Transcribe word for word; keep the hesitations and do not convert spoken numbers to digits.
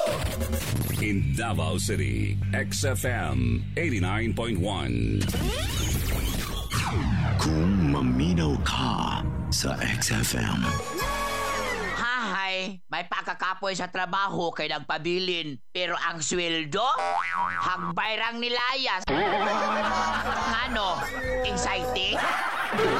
In Davao City, X F M eighty-nine point one. Kung maminaw ka sa X F M. Hahay, may pakakapoy sa trabaho kay nagpabilin. Pero ang sweldo, hagbayrang nilayas. Ngano, exciting?